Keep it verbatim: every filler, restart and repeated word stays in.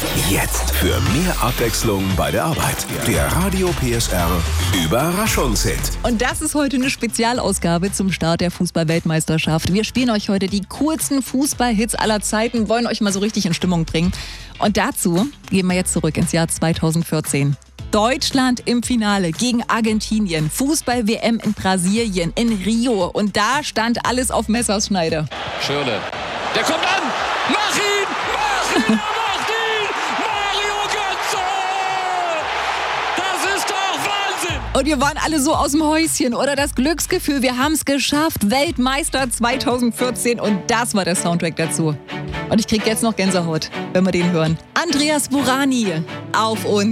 Jetzt für mehr Abwechslung bei der Arbeit. Der Radio P S R Überraschungshit. Und das ist heute eine Spezialausgabe zum Start der Fußball-Weltmeisterschaft. Wir spielen euch heute die coolsten Fußballhits aller Zeiten, wollen euch mal so richtig in Stimmung bringen. Und dazu gehen wir jetzt zurück ins Jahr zweitausendvierzehn. Deutschland im Finale gegen Argentinien. Fußball-W M in Brasilien, in Rio. Und da stand alles auf Messerschneide. Schürrle. Der kommt an! Mach ihn! Mach ihn! Mach ihn! Mario Götze! Das ist doch Wahnsinn! Und wir waren alle so aus dem Häuschen, oder? Das Glücksgefühl, wir haben es geschafft. Weltmeister zweitausendvierzehn und das war der Soundtrack dazu. Und ich krieg jetzt noch Gänsehaut, wenn wir den hören. Andreas Burani auf uns.